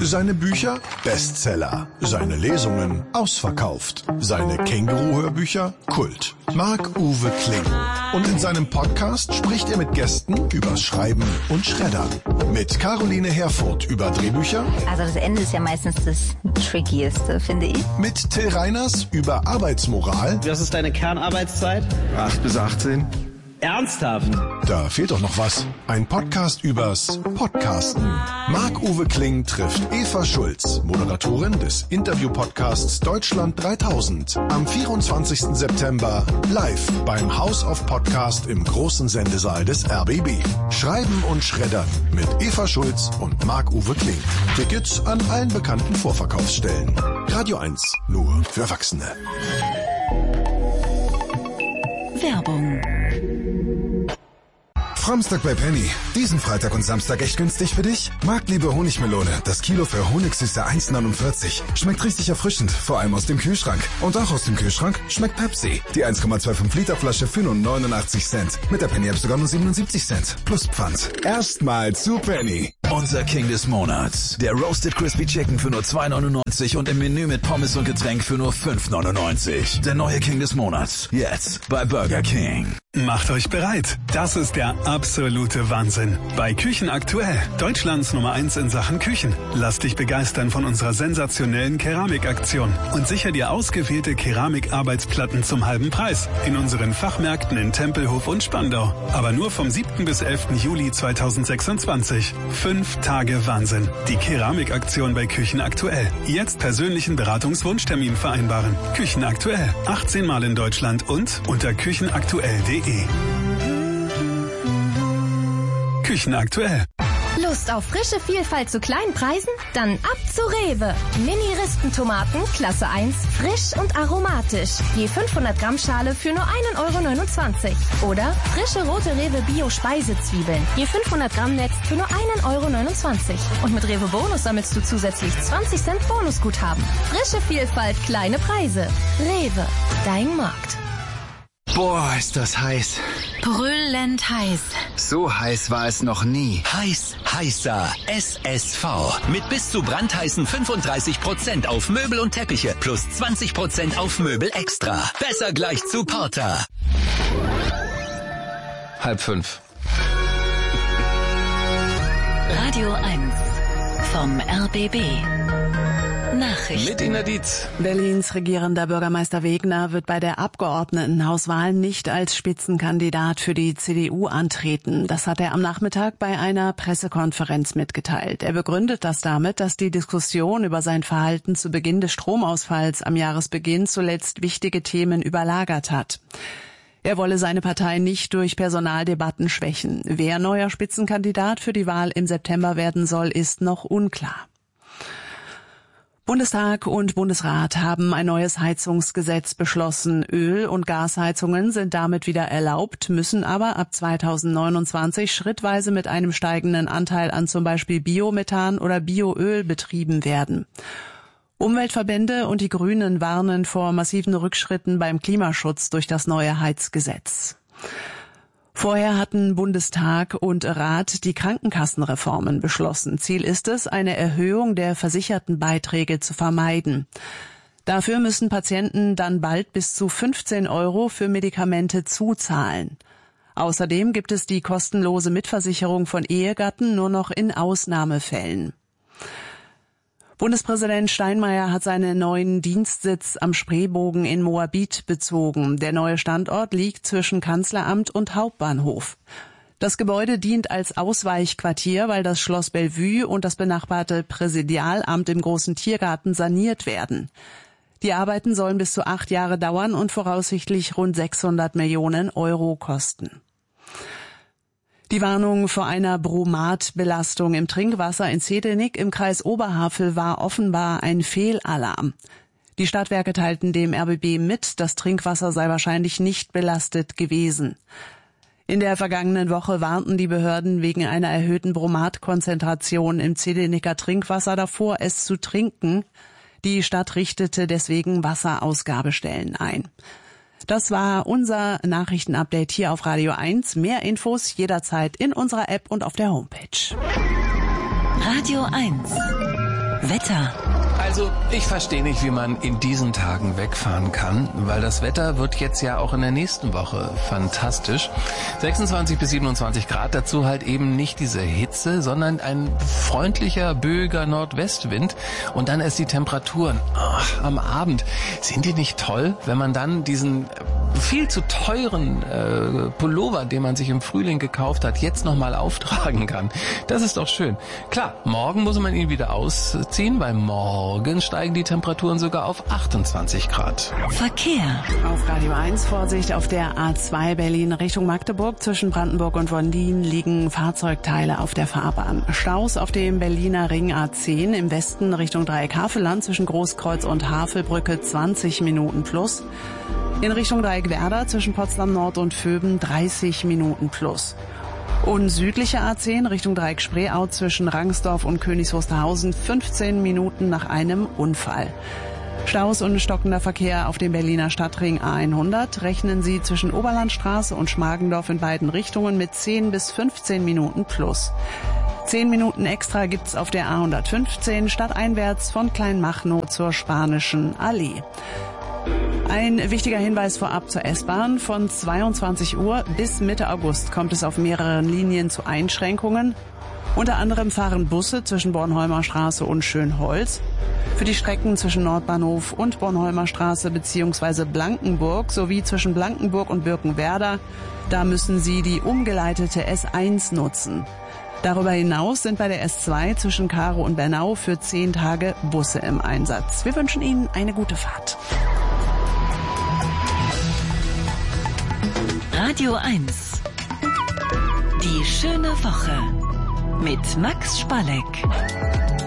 Seine Bücher? Bestseller. Seine Lesungen? Ausverkauft. Seine Känguru-Hörbücher? Kult. Marc-Uwe Kling. Und in seinem Podcast spricht er mit Gästen übers Schreiben und Schreddern. Mit Caroline Herfurth über Drehbücher. Also das Ende ist ja meistens das Trickieste, finde ich. Mit Till Reiners über Arbeitsmoral. Was ist deine Kernarbeitszeit? 8 bis 18. Ernsthaft? Da fehlt doch noch was. Ein Podcast übers Podcasten. Marc-Uwe Kling trifft Eva Schulz, Moderatorin des Interview-Podcasts Deutschland 3000. Am 24. September live beim House of Podcast im großen Sendesaal des RBB. Schreiben und Schreddern mit Eva Schulz und Marc-Uwe Kling. Tickets an allen bekannten Vorverkaufsstellen. Radio 1, nur für Erwachsene. Werbung. Framstock bei Penny. Diesen Freitag und Samstag echt günstig für dich? Marktliebe Honigmelone. Das Kilo für Honigsüße 1,49. Schmeckt richtig erfrischend, vor allem aus dem Kühlschrank. Und auch aus dem Kühlschrank schmeckt Pepsi. Die 1,25 Liter Flasche für nur 89 Cent. Mit der Penny App sogar nur 77 Cent. Plus Pfand. Erstmal zu Penny. Unser King des Monats. Der Roasted Crispy Chicken für nur 2,99 und im Menü mit Pommes und Getränk für nur 5,99. Der neue King des Monats. Jetzt bei Burger King. Macht euch bereit. Das ist der absolute Wahnsinn. Bei Küchen aktuell. Deutschlands Nummer 1 in Sachen Küchen. Lass dich begeistern von unserer sensationellen Keramikaktion und sicher dir ausgewählte Keramikarbeitsplatten zum halben Preis in unseren Fachmärkten in Tempelhof und Spandau. Aber nur vom 7. bis 11. Juli 2026. 5 Tage Wahnsinn. Die Keramikaktion bei Küchen aktuell. Jetzt persönlichen Beratungswunschtermin vereinbaren. Küchen aktuell. 18 Mal in Deutschland und unter küchenaktuell.de. Küchen aktuell. Lust auf frische Vielfalt zu kleinen Preisen? Dann ab zu Rewe. Mini-Rispentomaten, Klasse 1, frisch und aromatisch. Je 500 Gramm Schale für nur 1,29 €. Oder frische rote Rewe Bio-Speisezwiebeln. Je 500 Gramm Netz für nur 1,29 €. Und mit Rewe Bonus sammelst du zusätzlich 20 Cent Bonusguthaben. Frische Vielfalt, kleine Preise. Rewe, dein Markt. Boah, ist das heiß. Brüllend heiß. So heiß war es noch nie. Heiß, heißer. SSV. Mit bis zu brandheißen 35% auf Möbel und Teppiche. Plus 20% auf Möbel extra. Besser gleich zu Porter. 4:30. Radio 1 vom RBB. Nachrichten. Mit Ina Dietz. Berlins regierender Bürgermeister Wegner wird bei der Abgeordnetenhauswahl nicht als Spitzenkandidat für die CDU antreten. Das hat er am Nachmittag bei einer Pressekonferenz mitgeteilt. Er begründet das damit, dass die Diskussion über sein Verhalten zu Beginn des Stromausfalls am Jahresbeginn zuletzt wichtige Themen überlagert hat. Er wolle seine Partei nicht durch Personaldebatten schwächen. Wer neuer Spitzenkandidat für die Wahl im September werden soll, ist noch unklar. Bundestag und Bundesrat haben ein neues Heizungsgesetz beschlossen. Öl- und Gasheizungen sind damit wieder erlaubt, müssen aber ab 2029 schrittweise mit einem steigenden Anteil an zum Beispiel Biomethan oder Bioöl betrieben werden. Umweltverbände und die Grünen warnen vor massiven Rückschritten beim Klimaschutz durch das neue Heizgesetz. Vorher hatten Bundestag und Rat die Krankenkassenreformen beschlossen. Ziel ist es, eine Erhöhung der versicherten Beiträge zu vermeiden. Dafür müssen Patienten dann bald bis zu 15 € für Medikamente zuzahlen. Außerdem gibt es die kostenlose Mitversicherung von Ehegatten nur noch in Ausnahmefällen. Bundespräsident Steinmeier hat seinen neuen Dienstsitz am Spreebogen in Moabit bezogen. Der neue Standort liegt zwischen Kanzleramt und Hauptbahnhof. Das Gebäude dient als Ausweichquartier, weil das Schloss Bellevue und das benachbarte Präsidialamt im Großen Tiergarten saniert werden. Die Arbeiten sollen bis zu 8 Jahre dauern und voraussichtlich rund 600 Millionen € kosten. Die Warnung vor einer Bromatbelastung im Trinkwasser in Zehdenick im Kreis Oberhavel war offenbar ein Fehlalarm. Die Stadtwerke teilten dem RBB mit, das Trinkwasser sei wahrscheinlich nicht belastet gewesen. In der vergangenen Woche warnten die Behörden wegen einer erhöhten Bromatkonzentration im Zehdenicker Trinkwasser davor, es zu trinken. Die Stadt richtete deswegen Wasserausgabestellen ein. Das war unser Nachrichtenupdate hier auf Radio 1. Mehr Infos jederzeit in unserer App und auf der Homepage. Radio 1. Wetter. Also, ich verstehe nicht, wie man in diesen Tagen wegfahren kann, weil das Wetter wird jetzt ja auch in der nächsten Woche fantastisch. 26 bis 27 Grad, dazu halt eben nicht diese Hitze, sondern ein freundlicher, böiger Nordwestwind und dann erst die Temperaturen. Ach, am Abend, sind die nicht toll, wenn man dann diesen viel zu teuren Pullover, den man sich im Frühling gekauft hat, jetzt nochmal auftragen kann. Das ist doch schön. Klar, morgen muss man ihn wieder ausziehen, weil morgen steigen die Temperaturen sogar auf 28 Grad. Verkehr. Auf Radio 1 Vorsicht auf der A2 Berlin Richtung Magdeburg. Zwischen Brandenburg und Wondin liegen Fahrzeugteile auf der Fahrbahn. Staus auf dem Berliner Ring A10 im Westen Richtung Dreieck Havelland zwischen Großkreuz und Havelbrücke 20 Minuten plus. In Richtung Dreieck Werder zwischen Potsdam Nord und Vöben 30 Minuten plus. Und südliche A10 Richtung Dreieck Spreeau zwischen Rangsdorf und Königs Wusterhausen 15 Minuten nach einem Unfall. Staus und stockender Verkehr auf dem Berliner Stadtring A100 rechnen Sie zwischen Oberlandstraße und Schmargendorf in beiden Richtungen mit 10 bis 15 Minuten plus. 10 Minuten extra gibt's auf der A115 stadteinwärts von Kleinmachnow zur Spanischen Allee. Ein wichtiger Hinweis vorab zur S-Bahn. Von 22 Uhr bis Mitte August kommt es auf mehreren Linien zu Einschränkungen. Unter anderem fahren Busse zwischen Bornholmer Straße und Schönholz. Für die Strecken zwischen Nordbahnhof und Bornholmer Straße bzw. Blankenburg sowie zwischen Blankenburg und Birkenwerder, da müssen Sie die umgeleitete S1 nutzen. Darüber hinaus sind bei der S2 zwischen Karow und Bernau für 10 Tage Busse im Einsatz. Wir wünschen Ihnen eine gute Fahrt. Radio 1. Die schöne Woche mit Max Spalleck.